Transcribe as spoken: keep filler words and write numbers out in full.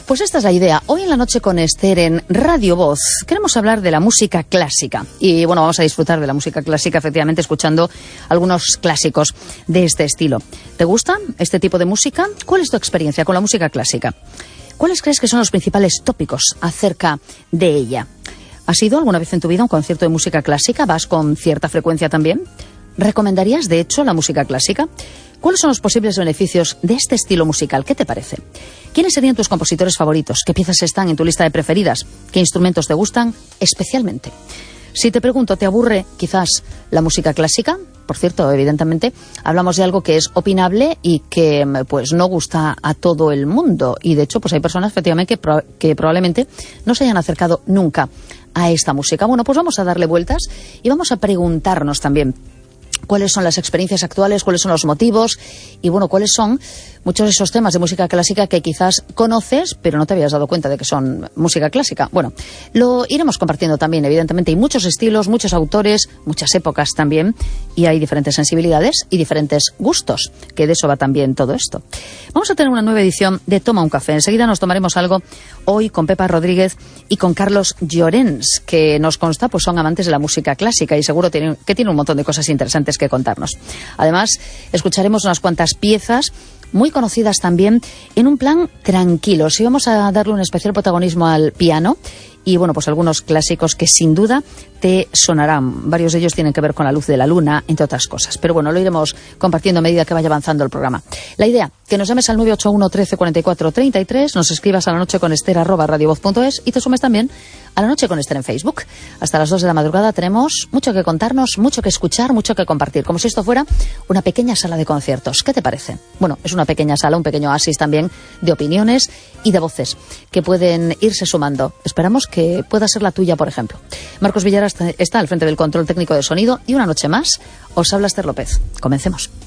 Pues esta es la idea. Hoy en la noche con Esther en Radio Voz queremos hablar de la música clásica. Y bueno, vamos a disfrutar de la música clásica, efectivamente, escuchando algunos clásicos de este estilo. ¿Te gusta este tipo de música? ¿Cuál es tu experiencia con la música clásica? ¿Cuáles crees que son los principales tópicos acerca de ella? ¿Has ido alguna vez en tu vida a un concierto de música clásica? ¿Vas con cierta frecuencia también? ¿Recomendarías, de hecho, la música clásica? ¿Cuáles son los posibles beneficios de este estilo musical? ¿Qué te parece? ¿Quiénes serían tus compositores favoritos? ¿Qué piezas están en tu lista de preferidas? ¿Qué instrumentos te gustan especialmente? Si te pregunto, ¿te aburre quizás la música clásica? Por cierto, evidentemente, hablamos de algo que es opinable y que pues no gusta a todo el mundo. Y de hecho, pues hay personas efectivamente que, pro- que probablemente no se hayan acercado nunca a esta música. Bueno, pues vamos a darle vueltas y vamos a preguntarnos también cuáles son las experiencias actuales, cuáles son los motivos y, bueno, cuáles son muchos de esos temas de música clásica que quizás conoces, pero no te habías dado cuenta de que son música clásica. Bueno, lo iremos compartiendo también, evidentemente. Hay muchos estilos, muchos autores, muchas épocas también, y hay diferentes sensibilidades y diferentes gustos, que de eso va también todo esto. Vamos a tener una nueva edición de Toma un Café. Enseguida nos tomaremos algo hoy con Pepa Rodríguez y con Carlos Llorens, que nos consta pues son amantes de la música clásica y seguro tienen, que tienen un montón de cosas interesantes que contarnos. Además, escucharemos unas cuantas piezas muy conocidas también en un plan tranquilo. Sí, vamos a darle un especial protagonismo al piano y, bueno, pues algunos clásicos que sin duda te sonarán. Varios de ellos tienen que ver con la luz de la luna, entre otras cosas. Pero bueno, lo iremos compartiendo a medida que vaya avanzando el programa. La idea, que nos llames al nueve ocho uno, trece, cuarenta y cuatro, treinta y tres, nos escribas a la noche con Esther arroba radiovoz punto es y te sumes también a la noche con Esther en Facebook. Hasta las dos de la madrugada tenemos mucho que contarnos, mucho que escuchar, mucho que compartir. Como si esto fuera una pequeña sala de conciertos. ¿Qué te parece? Bueno, es una pequeña sala, un pequeño oasis también de opiniones y de voces que pueden irse sumando. Esperamos que pueda ser la tuya, por ejemplo. Marcos Villaras está al frente del control técnico de sonido y una noche más os habla Esther López. Comencemos.